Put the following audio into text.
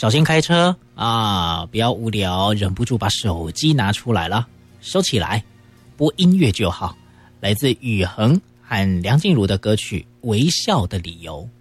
小心开车啊，不要无聊忍不住把手机拿出来了，收起来，播音乐就好。来自宇恒和梁静茹的歌曲《微笑的理由》。